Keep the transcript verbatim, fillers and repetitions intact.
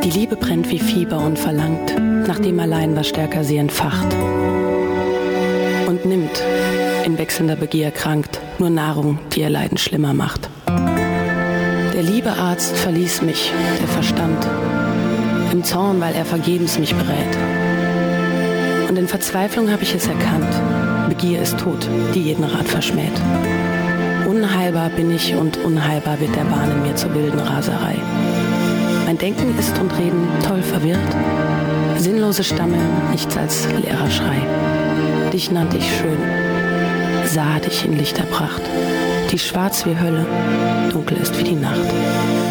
Die Liebe brennt wie Fieber und verlangt, nach dem allein, was stärker sie entfacht. Und nimmt, in wechselnder Begier erkrankt, nur Nahrung, die ihr Leiden schlimmer macht. Der liebe Arzt verließ mich, der Verstand, im Zorn, weil er vergebens mich berät. Und in Verzweiflung habe ich es erkannt, Begier ist tot, die jeden Rat verschmäht. Unheilbar bin ich und unheilbar wird der Wahn in mir zur wilden Raserei. Mein Denken ist und Reden toll verwirrt, sinnlose Stammeln, nichts als leerer Schrei. Dich nannte ich schön, sah dich in lichter Pracht, die schwarz wie Hölle, dunkel ist wie die Nacht.